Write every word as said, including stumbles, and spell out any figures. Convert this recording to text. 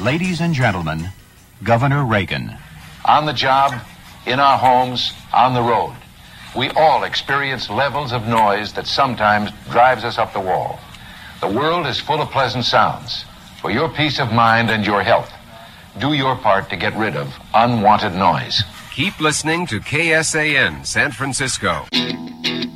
Ladies and gentlemen, Governor Reagan. On the job, in our homes, on the road, we all experience levels of noise that sometimes drives us up the wall. The world is full of pleasant sounds. For your peace of mind and your health, do your part to get rid of unwanted noise. Keep listening to K S A N San Francisco.